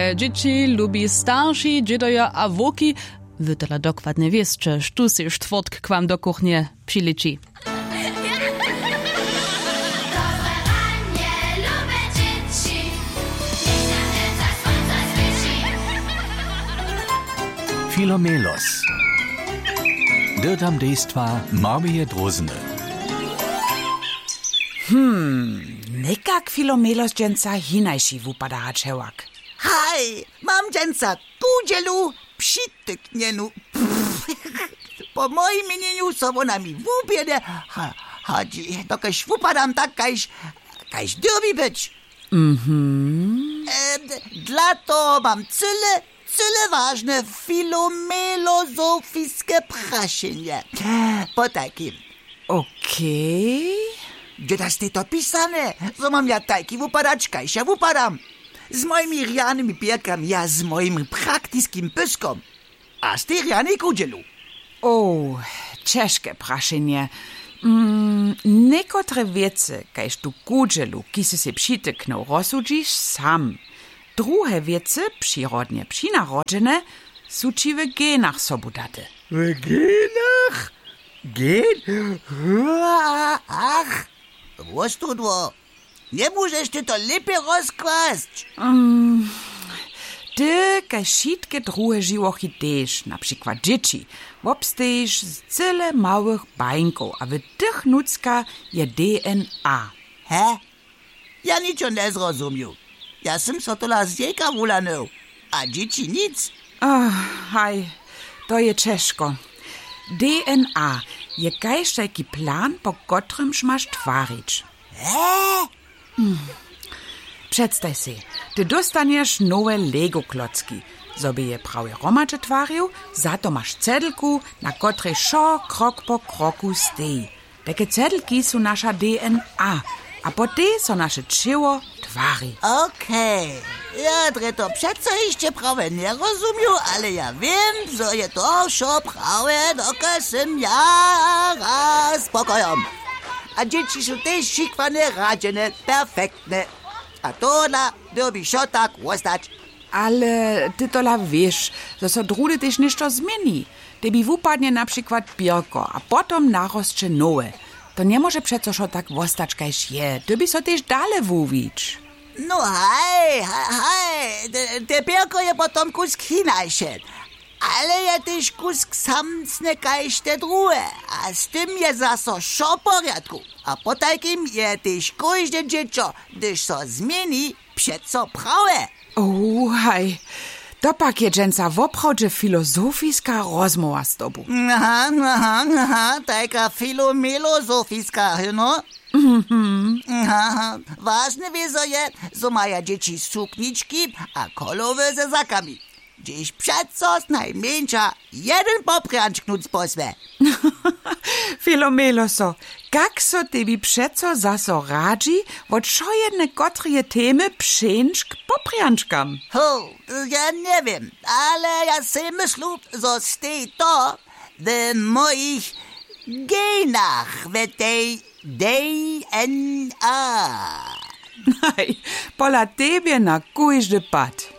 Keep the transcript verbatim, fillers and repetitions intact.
Moje dzieci lubi starsi, dziedoja a woki. Wy tyle dokładnie wiecie, sztu się czwartk k wam do kuchnie przyleci. Filomelos. Dyrtam dejstva Marmije Drozny. Hmm, nekak Filomelos dżęca hinajsi wupada haczewak. Haj, mam dżęca kudzielu przytyknienu. Po moim imieniu so ona mi wubiede chodzi. Dokaż wupadam tak, kajś, kajś dyrbi być. Mhm. E, dla to mam cyle, cyle ważne filomelozofiskie praszenie. Po takim. Okej. Gdzie das ty to pisane? So mam ja tajki wupadać, kajś ja wupadam. Z moimi rianymi pierkami, ja z moim praktycznym pyskom. A z tej riany kudzielu. O, ciężkie praszenie. Mm, nekotre wiece, kajż tu kudzielu, kisy się przytykną, rozsudzisz sam. Druhe wiece, przyrodnie przynarodzene, su ci w genach sobu date. W genach? Gen? Ach, was tu dwo? Nie możesz ty to lepiej rozkłaść. Um, ty, kaj wszystkie druhe żywochy też, na przykład dzieci, obstejesz z cyle małych bańków, a w tych nucka je D N A. Hä? Ja ničo nie zrozumiał. Ja sam so tola z jejka wulanął, a dzieci nic. Oh, haj, to je ciężko. D N A je kajż taki plan, po którym masz twarić. Hä? Hmm. Przedstaw si, ty dostaniesz nowe Lego-klocki. Sobie je prawie romacze twarił, za to masz cedelku, na której szo krok po kroku stoi. Takie cedelki są nasza D N A, a po te są nasze ciało twari. Okej, okay. Ja dre to przeco jeszcze prawie nie rozumiał, ale ja wiem, że je to szo prawie, dokąd sam ja raz spokojom. A dzieci są też szykwane, radzene, perfektne. A to na derby szo tak ostać. Ale ty tola wiesz, że so drudy też ništo zmieni. Tebi wupadnie na przykład pierko, a potom narosće nowe. To nie może przeco szo tak ostać, kajż je. Ty by so też dale wuwić. No haj, haj, haj. Te, te pierko je potom kusk hinajšen. Ale je też kusk samcne kajž te druhe. A z tym je zaso szo porядku. A po takim je też każde dziecko, gdyż so zmieni, przeco prawe. O, haj. To pak je dżęca woprawdźe filozofiska rozmowa z tobą. Aha, aha, aha, taka filomelozofiska, no? Mhm. Aha, ważne wiezo je, że mają dzieci sukniczki, a kolowe ze zakami. Dziś przeco najmniejsza jeden popręczknąc posłe. Filomeloso, jak so tebi przeco zaso radzi, wot szo jedne kotrije temy przęczk popręczkam? Ho, ja nie wiem, ale ja sobie myślę, że stoi to w moich genach, w tej D N A. Nej, pola tebie na kujždy pad.